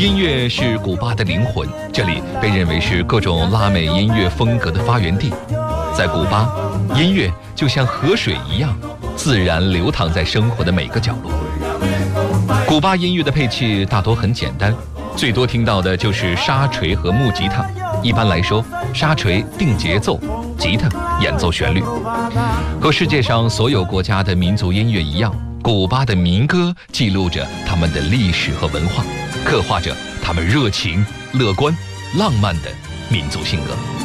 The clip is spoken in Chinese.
音乐是古巴的灵魂，这里被认为是各种拉美音乐风格的发源地。在古巴，音乐就像河水一样，自然流淌在生活的每个角落。古巴音乐的配器大多很简单，最多听到的就是沙锤和木吉他。一般来说，沙锤定节奏，吉他演奏旋律。和世界上所有国家的民族音乐一样，古巴的民歌记录着他们的历史和文化，刻画着他们热情、乐观、浪漫的民族性格。